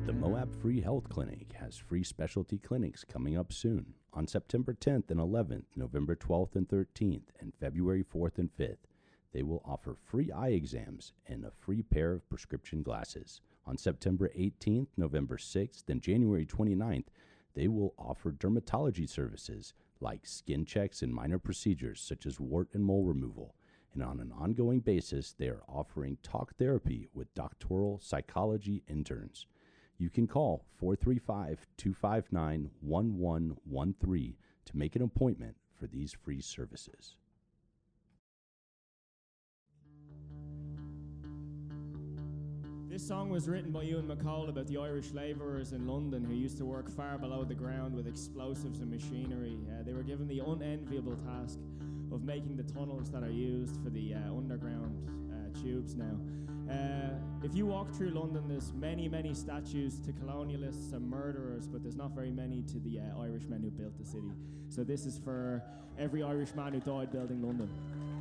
The Moab Free Health Clinic has free specialty clinics coming up soon on September 10th and 11th, November 12th and 13th, and February 4th and 5th. They will offer free eye exams and a free pair of prescription glasses. On September 18th, November 6th, and January 29th, they will offer dermatology services like skin checks and minor procedures such as wart and mole removal. And on an ongoing basis, they are offering talk therapy with doctoral psychology interns. You can call 435-259-1113 to make an appointment for these free services. This song was written by Ewan MacColl about the Irish labourers in London who used to work far below the ground with explosives and machinery. They were given the unenviable task of making the tunnels that are used for the underground tubes now. If you walk through London, there's many, many statues to colonialists and murderers, but there's not very many to the Irishmen who built the city. So this is for every Irish man who died building London.